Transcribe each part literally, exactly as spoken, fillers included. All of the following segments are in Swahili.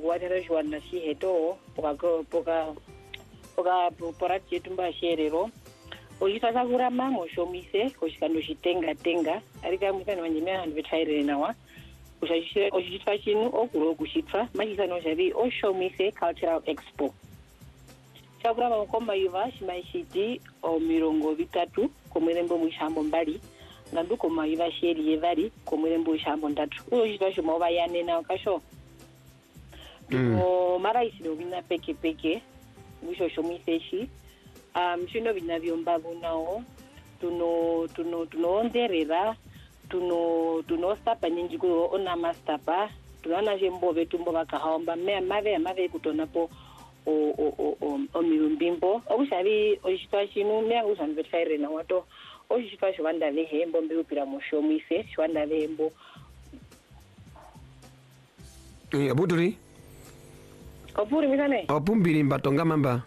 kuwanira jwana shi heto poka poka poka porati yetu mbasherero oshitasa kurama ngoshomise oshikando shitenga tenga arika mutano wanyemya handu bethaire nawa ushashise oshitfa chinu okuro kushitfa machisano shavi oshomise cultural expo chakurama mukoma yuva shimaishiti o mirongo vitatu komwerembo mwishambo mbali nganduko mayuva sheri yevari komwerembo mwishambo ndatu oshitfa shomova yane nawo kasho o mara isino vina peke peke mwisho shomise shi um shino vina vyombavu nawo tuno tuno tunoonderera tuno tunostapa nyingi ko ona mastapa tunana jembove tumbo bakahomba me mave mave kutonapo o o o o mirumbimbo okushavi oshitwa shinu me akusanve tfaire na wato oshitwa shwanda vehembo mbe upira mushomise shwanda vehembo eh abuduri opuri misane opumbiri mbatonga mamba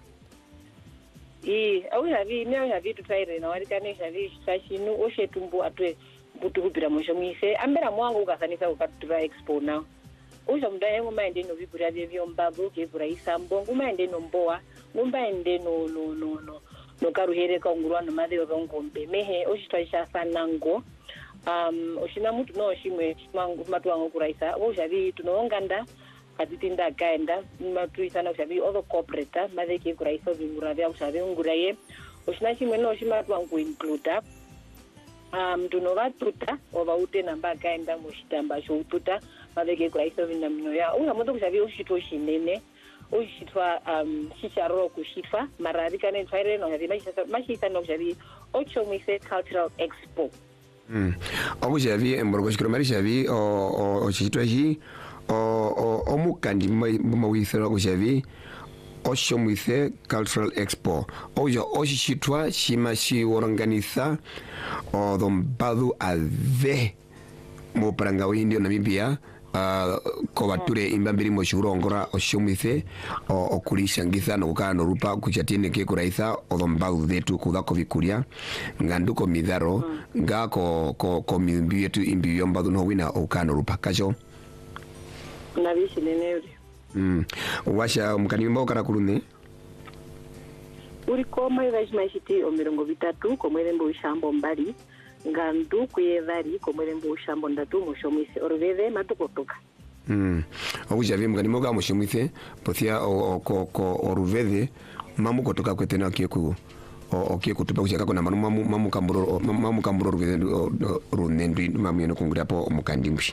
eh akushavi me akushavi tfaire na warikane shavi shashinu oshetumbo atwe butu kupira mushomise ambera mwangu ukasanisa ukatura expo now uzo mdaye ngomaende no vibura bye mbavu kevura isambo ngomaende no mboa ngomaende no no no no no karuhere ka ngurwa no madhe ka ngombe mehe oshitwaisha sanango um oshina mutu no shimwe mangu matwango kuraisa oshavi tunoonganda katitinda kaenda matuisana oshavi other corporate madhe ke kuraisa vingura bya oshavi nguraye oshina shimwe no shimatwango include um tunovatuta ovaute namba kaenda mushitamba shoututa maveke kuraisa vina mino ya una moto kushavi ushitwa shinene ushitwa um shicharoro kushitwa mararika ne tfaire no yavi mashisa mashisa no kushavi ochomise cultural expo mm okushavi emborogo shikiro mari shavi o o shitwa hi o o omukandi mawithero kushavi oshomise cultural expo ojo oshitwa shima shi organiza o dombadu ave mo paranga windio Namibia uh, kobature imbambiri mo shurongora oshomise o okulishangitha no kana rupa kuchatine ke kuraisa o dombadu vetu kudako vikuria nganduko midharo ngako ko ko mimbi yetu imbi yombadu no wina o kana rupa kacho nabishi neneri mm washa mkanimbo kara kulune uri koma ivashimashiti o mirongo vitatu komwerembo ushambo mbali ngandu kuyevari komwerembo ushambo ndatu mushomise orveve matokotoka mm okujavi mkanimbo ka mushomise pothia o ko ko orveve mamu kotoka kwetena kieku o kiekutupa kuchaka kona mamu mamu kamburo mamu kamburo ruveve runendwi mamu yeno kungurapo omukandimbi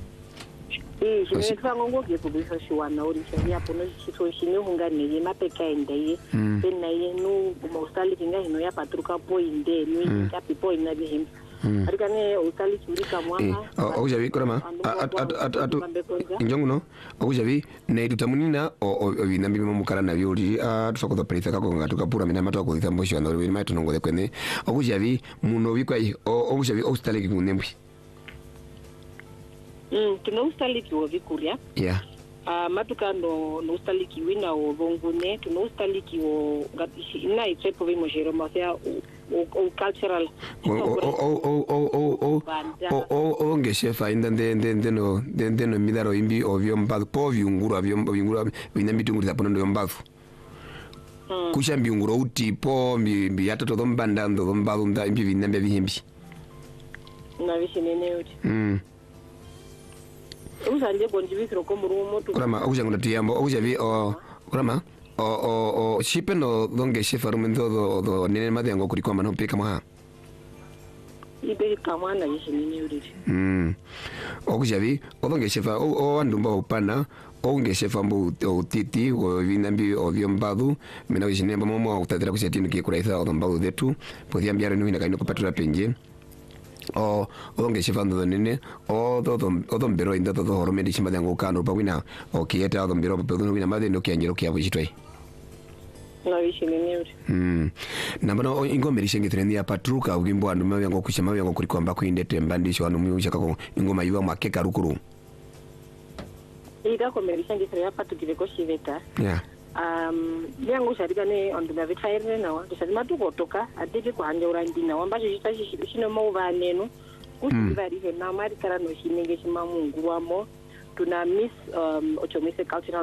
eh shine ngongo ke kubisa shiwana uri shania pono chito shine hunganiye mapeka endeye bena yenu mostali kinga hino ya patruka poinde ni kapi poinde bihim arikane utali churika mwanga okujavi korama atu injonguno okujavi ne tutamunina o binambi mumukara na byoli atufako pelisa kako ngatuka pura mina matwa ko thambo shiwana uri mai tunongole kwene okujavi muno bikwa okujavi ostali kingunembi Mm, tunaustaliki wa vikuria. Yeah. Uh, matuka no nostaliki wina o vongune, tunaustaliki o gatishi na itsepo vimo jero mafia o o cultural. O o o o o o o o ngeshefa inda ndende ndeno ndeno midaro imbi ovyo mbadu po viungura vyo viungura vinambitu nguri zapono ndo mbadu. Kusha mbiunguro uti po mbi yata to dombanda ndo dombadu nda imbi vinambe vihimbi. Na vishinene uti. Mm. Usanje konjibisiro komurumo tu kurama okujangula tiyambo okujavi o kurama o o o shipeno donge shefa rumendo do do nene madengo kuri kwa mano peka mwa ibe kamwana yishinini uri mm okujavi odonge shefa o o andumba upana onge shefa mbu o titi o vinambi o vyombadu mina wishinemba momo utatira kushatini ki kuraisa odombadu detu podia mbiare nuina kaino kupatula penje o onge shifando nene o do o do mbero inda do horomedi chimada ngo kanu pa wina o kieta do mbero pa do wina made no kianjero kia bujitoi na wishini niuri mm nambano ingombe rishengi trendi apa truka ugimbo andu mawe ngo kushama mawe ngo kuri kwamba kuindete mbandisho anu mu chaka ko ingoma yiwa makeka rukuru ida ko merishengi trendi apa tukiveko shiveta yeah um yangu sharika ne on the veterinary na wa sharima tukotoka adike kwa hanje urandi na wambacho chitashi shino mauva neno kusivari he na mari kana no shinenge chimamungu wamo tuna miss um ochomise cultural